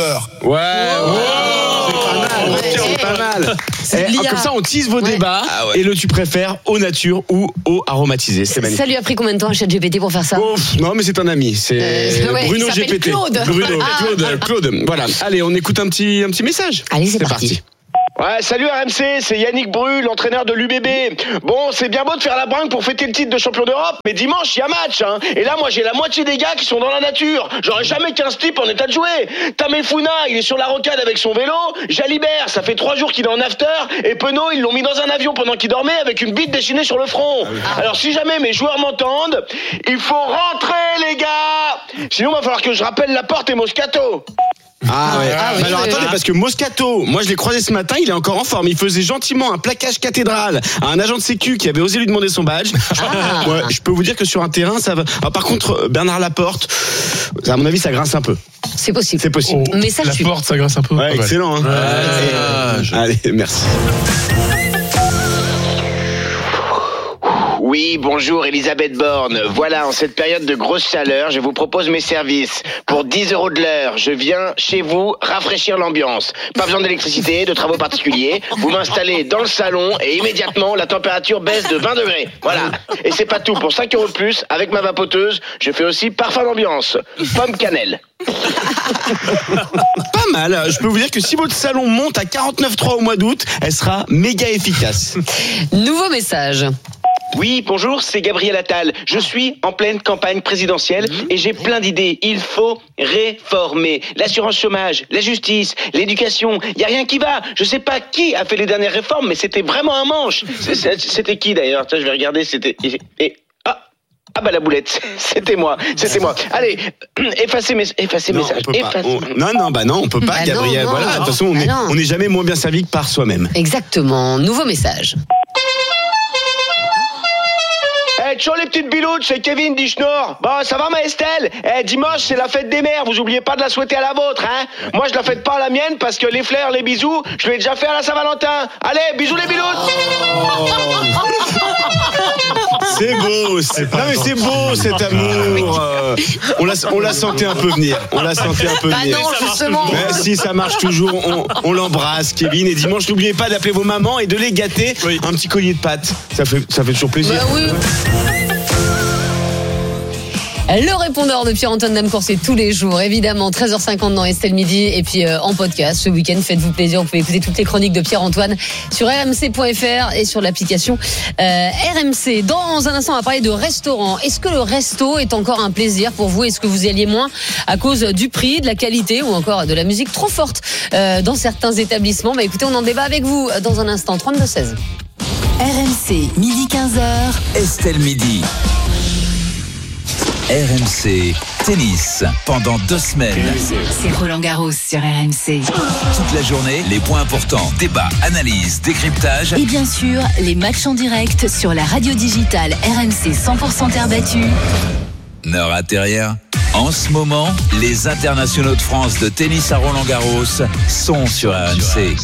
Ouais. C'est pas mal. C'est Comme ça, on tease vos débats. Et le tu préfères eau nature ou eau aromatisée. C'est magnifique. Ça lui a pris combien de temps à ChatGPT pour faire ça? Non, mais c'est un ami. C'est Bruno il s'appelle GPT. Claude. Claude. Voilà. Allez, on écoute un petit message. Allez, c'est parti. Ouais, salut RMC, c'est Yannick Bru, l'entraîneur de l'UBB. Bon, c'est bien beau de faire la bringue pour fêter le titre de champion d'Europe, mais dimanche, il y a match, hein. Et là, moi, j'ai la moitié des gars qui sont dans la nature. J'aurais jamais 15 types en état de jouer. Tamefouna, il est sur la rocade avec son vélo. Jalibert, ça fait 3 jours qu'il est en after. Et Penaud, ils l'ont mis dans un avion pendant qu'il dormait avec une bite dessinée sur le front. Alors, si jamais mes joueurs m'entendent, il faut rentrer, les gars. Sinon, il va falloir que je rappelle Laporte et Moscato. Alors attendez, parce que Moscato, moi je l'ai croisé ce matin, il est encore en forme. Il faisait gentiment un plaquage cathédrale à un agent de sécu qui avait osé lui demander son badge. Moi, je peux vous dire que sur un terrain, ça va. Alors, par contre, Bernard Laporte, à mon avis, ça grince un peu. C'est possible. Message Laporte, ça grince un peu. Ouais, excellent. Hein. Allez, merci. Oui, bonjour Elisabeth Borne. Voilà, en cette période de grosse chaleur, je vous propose mes services. Pour 10 € de l'heure, je viens chez vous rafraîchir l'ambiance. Pas besoin d'électricité, de travaux particuliers. Vous m'installez dans le salon et immédiatement, la température baisse de 20 degrés. Voilà. Et c'est pas tout. Pour 5 € de plus, avec ma vapoteuse, je fais aussi parfum d'ambiance. Pomme cannelle. Pas mal. Je peux vous dire que si votre salon monte à 49,3 au mois d'août, elle sera méga efficace. Nouveau message. Oui, bonjour, c'est Gabriel Attal. Je suis en pleine campagne présidentielle et j'ai plein d'idées. Il faut réformer l'assurance chômage, la justice, l'éducation. Il n'y a rien qui va. Je sais pas qui a fait les dernières réformes, mais c'était vraiment un manche. C'était qui d'ailleurs? Tiens, je vais regarder. C'était... Ah bah la boulette, c'était moi. Allez, effacez message. Non, on peut pas, Gabriel. Voilà, de toute façon, on n'est jamais moins bien servi que par soi-même. Exactement. Nouveau message. Ciao les petites bilouches, c'est Kevin d'Ischnor. Bon, ça va ma Estelle? Dimanche, c'est la fête des mères, vous oubliez pas de la souhaiter à la vôtre, hein? Moi, je la fête pas à la mienne parce que les fleurs, les bisous, je l'ai déjà fait à la Saint-Valentin. Allez, bisous les bilouches. C'est beau, c'est beau cet amour. On l'a senti un peu venir. Non, justement. Mais si ça marche toujours, on l'embrasse, Kevin. Et dimanche, n'oubliez pas d'appeler vos mamans et de les gâter. Un petit collier de pâtes, ça fait toujours plaisir. Bah oui. Le répondeur de Pierre-Antoine Damecourt, c'est tous les jours, évidemment, 13h50 dans Estelle Midi, et puis en podcast, ce week-end, faites-vous plaisir, vous pouvez écouter toutes les chroniques de Pierre-Antoine sur rmc.fr et sur l'application RMC. Dans un instant, on va parler de restaurant. Est-ce que le resto est encore un plaisir pour vous? Est-ce que vous y alliez moins à cause du prix, de la qualité ou encore de la musique trop forte dans certains établissements? Bah écoutez, on en débat avec vous dans un instant, 32-16. RMC, midi 15h. Estelle Midi. RMC Tennis pendant 2 semaines. C'est Roland Garros sur RMC. Toute la journée, les points importants, débats, analyses, décryptage. Et bien sûr, les matchs en direct sur la radio digitale RMC 100% terre battue. Ne ratez rien. En ce moment, les internationaux de France de tennis à Roland Garros sont sur RMC.